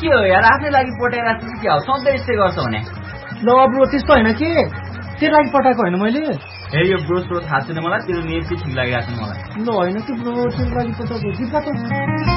के हो यार आफ्नै लागि पटाइरहेको छु के हो सधैँ यस्तै गर्छ भने ल ब्रो त्यस्तो होइन के तेरो लागि पठाएको होइन मैले हे यो ब्रो थाहा छैन मलाई तेरो नेम चाहिँ ठिक लागिरहेको छ मलाई ल होइन कि ब्रो तेरो लागि पठाएको